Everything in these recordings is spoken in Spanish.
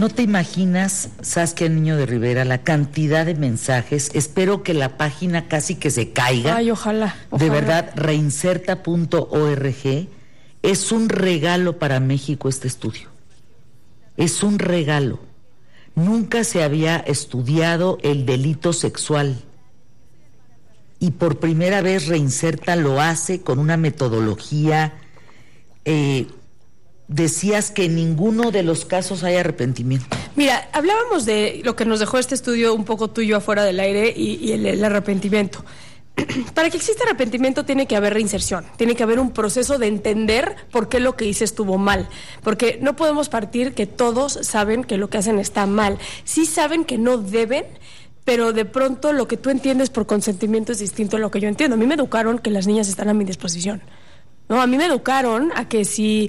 No te imaginas, Saskia Niño de Rivera, la cantidad de mensajes. Espero que la página casi que se caiga. Ay, ojalá. De verdad, reinserta.org. Es un regalo para México este estudio. Es un regalo. Nunca se había estudiado el delito sexual. Y por primera vez Reinserta lo hace con una metodología. Decías que en ninguno de los casos hay arrepentimiento. Mira, hablábamos de lo que nos dejó este estudio un poco tuyo afuera del aire y el arrepentimiento. Para que exista arrepentimiento tiene que haber reinserción, tiene que haber un proceso de entender por qué lo que hice estuvo mal, porque no podemos partir que todos saben que lo que hacen está mal, sí saben que no deben, pero de pronto lo que tú entiendes por consentimiento es distinto a lo que yo entiendo. A mí me educaron que las niñas están a mi disposición. No, a mí me educaron a que si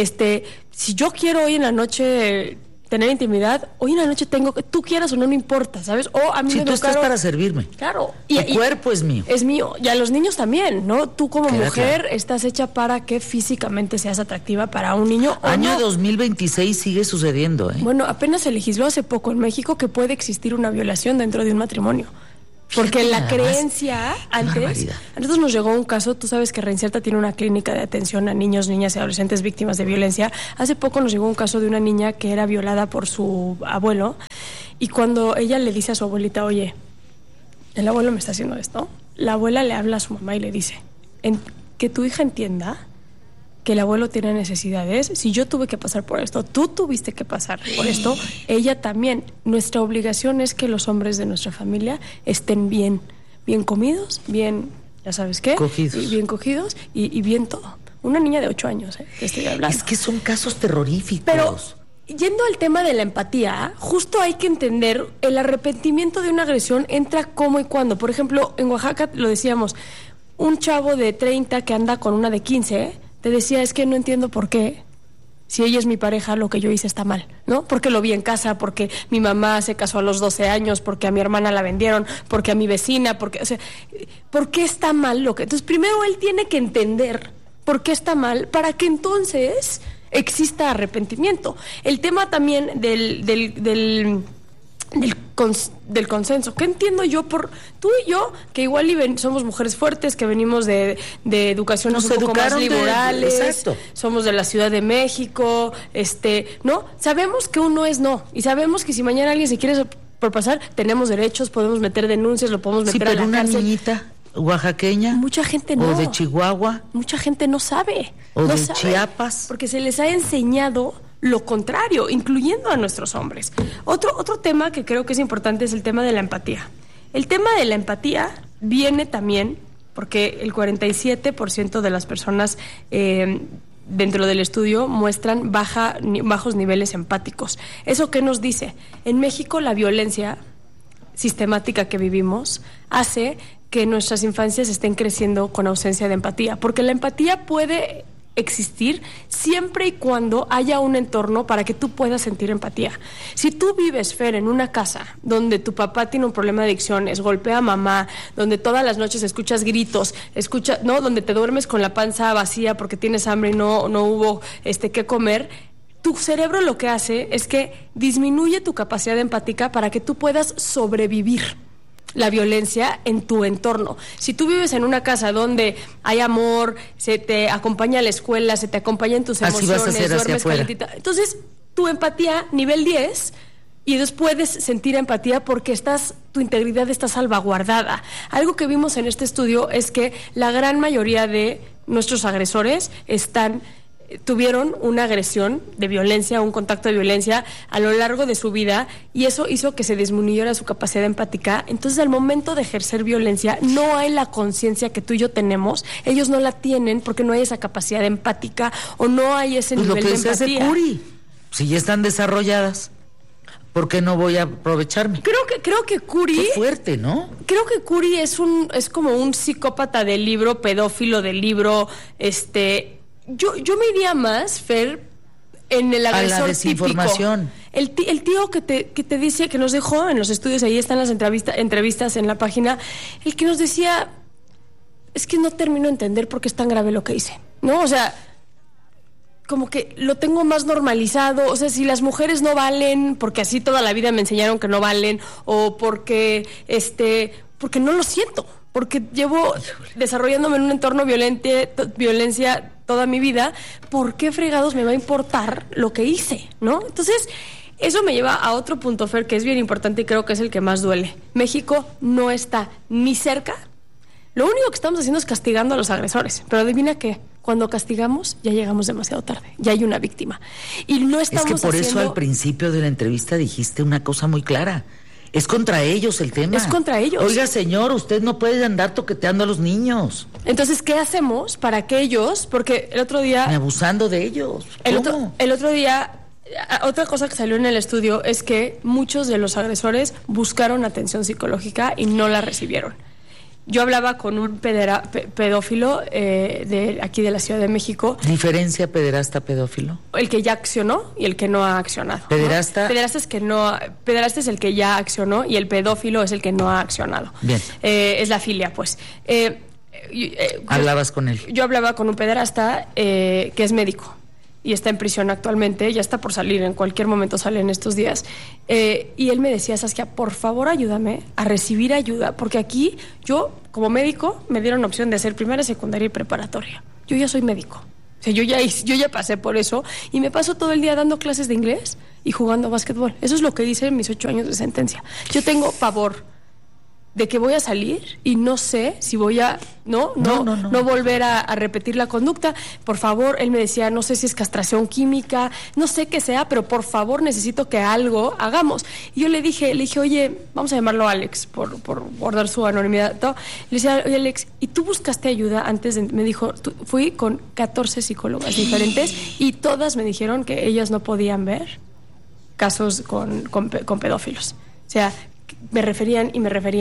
yo quiero hoy en la noche tener intimidad, hoy en la noche tengo que, tú quieras o no, no importa, ¿sabes? O a mí me tú educaron, estás para servirme. Claro. Tu cuerpo es mío. Es mío. Y a los niños también, ¿no? Tú como Queda mujer claro. estás hecha para que físicamente seas atractiva para un niño. Año no. 2026 sigue sucediendo, ¿eh? Bueno, apenas se legisló hace poco en México que puede existir una violación dentro de un matrimonio. Porque Fíjate, la nada más. creencia antes, barbaridad. a nosotros nos llegó un caso, tú sabes que Reinserta tiene una clínica de atención a niños, niñas y adolescentes víctimas de violencia. Hace poco nos llegó un caso de una niña que era violada por su abuelo y cuando ella le dice a su abuelita, oye, el abuelo me está haciendo esto, la abuela le habla a su mamá y le dice, que tu hija entienda que el abuelo tiene necesidades. Si yo tuve que pasar por esto, tú tuviste que pasar por esto, ella también. Nuestra obligación es que los hombres de nuestra familia estén bien comidos, bien, ya sabes qué, cogidos. Y bien cogidos y bien todo. Una niña de 8 años, te estoy hablando. Es que son casos terroríficos. Pero yendo al tema de la empatía, justo hay que entender, el arrepentimiento de una agresión entra cómo y cuándo. Por ejemplo, en Oaxaca, lo decíamos, un chavo de 30 que anda con una de 15, te decía, es que no entiendo por qué, si ella es mi pareja, lo que yo hice está mal, ¿no? Porque lo vi en casa, porque mi mamá se casó a los 12 años, porque a mi hermana la vendieron, porque a mi vecina, porque, o sea, ¿por qué está mal lo que...? Entonces, primero él tiene que entender por qué está mal, para que entonces exista arrepentimiento. El tema también del consenso. ¿Qué entiendo yo por tú y yo, que igual somos mujeres fuertes, que venimos de educaciones un poco más liberales, exacto. Somos de la Ciudad de México, ¿no? Sabemos que uno es no, y sabemos que si mañana alguien se quiere propasar, tenemos derechos, podemos meter denuncias, lo podemos meter a la una cárcel. Niñita oaxaqueña, mucha gente no. O de Chihuahua, mucha gente no sabe. O no de sabe, Chiapas. porque se les ha enseñado lo contrario, incluyendo a nuestros hombres. Otro tema que creo que es importante es el tema de la empatía. El tema de la empatía viene también porque el 47% de las personas dentro del estudio muestran bajos niveles empáticos. ¿Eso qué nos dice? En México la violencia sistemática que vivimos hace que nuestras infancias estén creciendo con ausencia de empatía, porque la empatía puede existir siempre y cuando haya un entorno para que tú puedas sentir empatía. Si tú vives, Fer, en una casa donde tu papá tiene un problema de adicciones, golpea a mamá, donde todas las noches escuchas gritos, ¿no? Donde te duermes con la panza vacía porque tienes hambre y no hubo qué comer, tu cerebro lo que hace es que disminuye tu capacidad empática para que tú puedas sobrevivir la violencia en tu entorno. Si tú vives en una casa donde hay amor, se te acompaña a la escuela, se te acompaña en tus emociones, duermes calentita, entonces tu empatía nivel 10, y después puedes sentir empatía porque tu integridad está salvaguardada. Algo que vimos en este estudio es que la gran mayoría de nuestros agresores tuvieron una agresión de violencia, un contacto de violencia a lo largo de su vida, y eso hizo que se disminuyera su capacidad empática. Entonces, al momento de ejercer violencia, no hay la conciencia que tú y yo tenemos. Ellos no la tienen porque no hay esa capacidad empática o no hay ese nivel de empatía. Lo que decías de Curi, si ya están desarrolladas, ¿por qué no voy a aprovecharme? Creo que Curi... Qué fuerte, ¿no? Creo que Curi es como un psicópata del libro, pedófilo del libro, Yo me iría más, Fer, en el agresor a la desinformación. Típico. El tío que te dice, que nos dejó en los estudios, ahí están las entrevistas en la página, el que nos decía, es que no termino de entender por qué es tan grave lo que hice, ¿no? O sea, como que lo tengo más normalizado. O sea, si las mujeres no valen, porque así toda la vida me enseñaron que no valen, o porque no lo siento, porque llevo desarrollándome en un entorno violencia toda mi vida, ¿por qué fregados me va a importar lo que hice, no? Entonces, eso me lleva a otro punto, Fer, que es bien importante y creo que es el que más duele. México no está ni cerca. Lo único que estamos haciendo es castigando a los agresores. Pero adivina qué, cuando castigamos ya llegamos demasiado tarde, ya hay una víctima. Y no estamos Es que por eso al principio de la entrevista dijiste una cosa muy clara. Es contra ellos el tema. Es contra ellos. Oiga, señor, usted no puede andar toqueteando a los niños. Entonces, ¿qué hacemos para que ellos? Porque el otro día... Ni abusando de ellos. El otro día, otra cosa que salió en el estudio es que muchos de los agresores buscaron atención psicológica y no la recibieron. Yo hablaba con un pedófilo de aquí de la Ciudad de México. ¿Diferencia pederasta pedófilo? El que ya accionó y el que no ha accionado. ¿Pederasta? ¿No? Pederasta es el que ya accionó y el pedófilo es el que no ha accionado. Bien. Es la filia, pues. ¿Hablabas con él? Yo hablaba con un pederasta que es médico y está en prisión actualmente, ya está por salir, en cualquier momento sale en estos días, y él me decía, Saskia, por favor ayúdame a recibir ayuda, porque aquí yo, como médico, me dieron opción de hacer primaria, secundaria y preparatoria. Yo ya soy médico, o sea, yo ya pasé por eso, y me paso todo el día dando clases de inglés y jugando básquetbol. Eso es lo que dicen mis 8 años de sentencia. Yo tengo pavor de que voy a salir y no sé si voy a no volver a repetir la conducta. Por favor, él me decía, no sé si es castración química, no sé qué sea, pero por favor necesito que algo hagamos. Y yo le dije, oye, vamos a llamarlo Alex por guardar su anonimidad. Le decía, oye Alex, ¿y tú buscaste ayuda antes de...? Me dijo, fui con 14 psicólogas diferentes y todas me dijeron que ellas no podían ver casos con pedófilos. O sea, me referían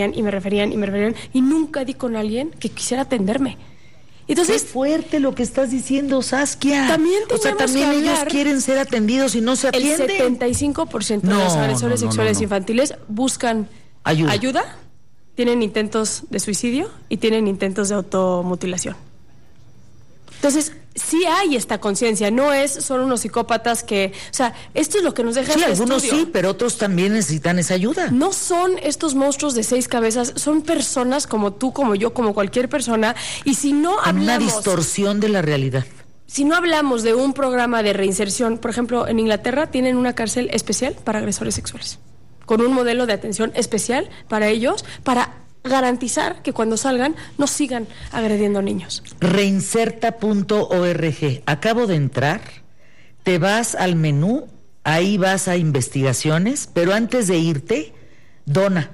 y nunca di con alguien que quisiera atenderme. Entonces, qué fuerte lo que estás diciendo, Saskia. También ellos quieren ser atendidos y no se atienden. El 75% de los agresores sexuales infantiles buscan ayuda, tienen intentos de suicidio y tienen intentos de automutilación. Entonces, sí hay esta conciencia, no es solo unos psicópatas que... O sea, esto es lo que nos deja este algunos estudio. Sí, pero otros también necesitan esa ayuda. No son estos monstruos de 6 cabezas, son personas como tú, como yo, como cualquier persona, y si no hablamos... Una distorsión de la realidad. Si no hablamos de un programa de reinserción, por ejemplo, en Inglaterra tienen una cárcel especial para agresores sexuales, con un modelo de atención especial para ellos, para garantizar que cuando salgan no sigan agrediendo niños. Reinserta.org. Acabo de entrar, te vas al menú, ahí vas a investigaciones, pero antes de irte, dona.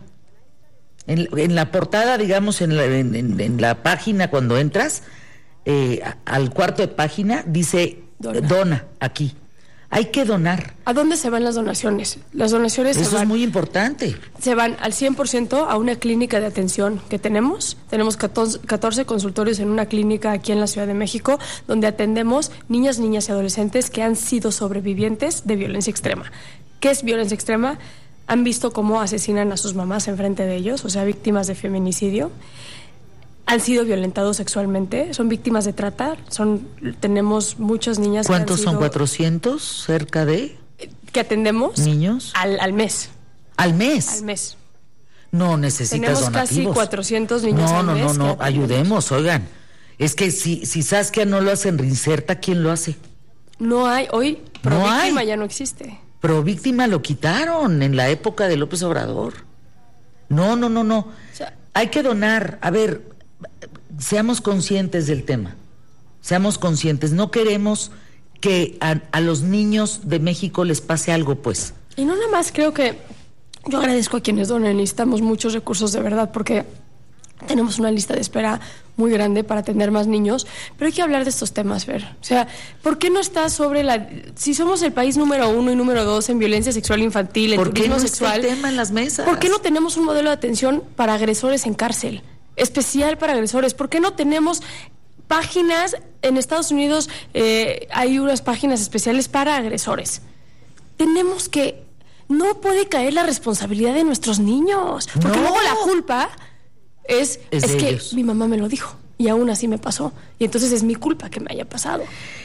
En la portada, digamos, en la página cuando entras, al cuarto de página, dice dona aquí. Hay que donar. ¿A dónde se van las donaciones? Las donaciones Eso es muy importante. Se van al 100% a una clínica de atención que tenemos. Tenemos 14 consultorios en una clínica aquí en la Ciudad de México, donde atendemos niñas y adolescentes que han sido sobrevivientes de violencia extrema. ¿Qué es violencia extrema? Han visto cómo asesinan a sus mamás enfrente de ellos, o sea, víctimas de feminicidio. Han sido violentados sexualmente, son víctimas de trata, tenemos muchas niñas. ¿Cuántos son? ¿400? ¿Cerca de? Que atendemos. ¿Niños? Al mes. ¿Al mes? Al mes. No, necesitas donativos. Tenemos casi 400 niños al mes. No, ayudemos, oigan. Es que si Saskia no lo hace en Reinserta, ¿quién lo hace? No hay, hoy Províctima ya no existe. Províctima lo quitaron en la época de López Obrador. No. O sea, hay que donar. A ver, seamos conscientes del tema, seamos conscientes, no queremos que a los niños de México les pase algo, pues. Y no nada más, creo que yo agradezco a quienes donen, necesitamos muchos recursos de verdad, porque tenemos una lista de espera muy grande para atender más niños, pero hay que hablar de estos temas, Fer. O sea, ¿por qué no está sobre si somos el país número 1 y número 2 en violencia sexual infantil, en turismo sexual? ¿Por qué no está el tema en las mesas? ¿Por qué no tenemos un modelo de atención para agresores en cárcel? Especial para agresores. ¿Por qué no tenemos páginas en Estados Unidos? Hay unas páginas especiales para agresores. Tenemos que... No puede caer la responsabilidad de nuestros niños, porque luego la culpa es que ellos. Mi mamá me lo dijo y aún así me pasó, y entonces es mi culpa que me haya pasado.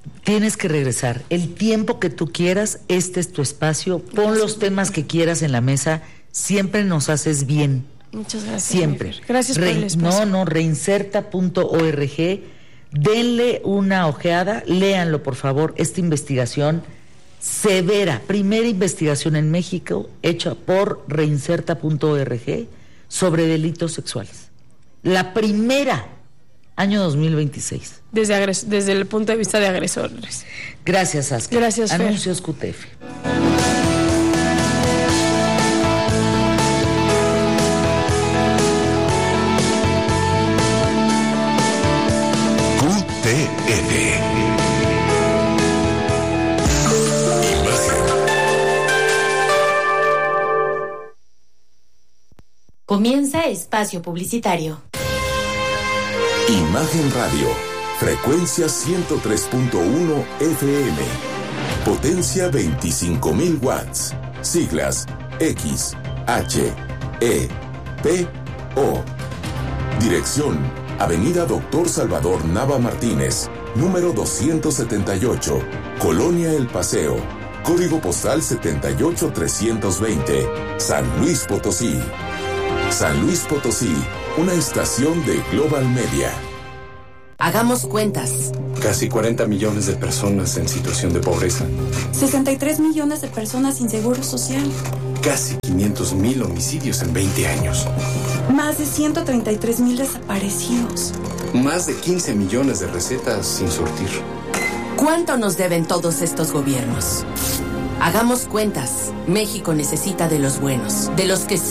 Tienes que regresar. El tiempo que tú quieras, este es tu espacio. Pon los temas que quieras en la mesa. Siempre nos haces bien. Muchas gracias. Siempre. Gracias por el espacio. Reinserta.org. Denle una ojeada, léanlo por favor, esta investigación severa, primera investigación en México hecha por reinserta.org sobre delitos sexuales. La primera, año 2026. Desde el punto de vista de agresores. Gracias, Asca. Gracias, Fer. Anuncios QTF. Comienza espacio publicitario. Imagen Radio, frecuencia 103.1 FM, potencia 25.000 watts, siglas X, H, E, P, O. Dirección, Avenida Doctor Salvador Nava Martínez, número 278, Colonia El Paseo, código postal 78320, San Luis Potosí. San Luis Potosí, una estación de Global Media. Hagamos cuentas. Casi 40 millones de personas en situación de pobreza. 63 millones de personas sin seguro social. Casi 500,000 homicidios en 20 años. Más de 133,000 desaparecidos. Más de 15 millones de recetas sin surtir. ¿Cuánto nos deben todos estos gobiernos? Hagamos cuentas. México necesita de los buenos, de los que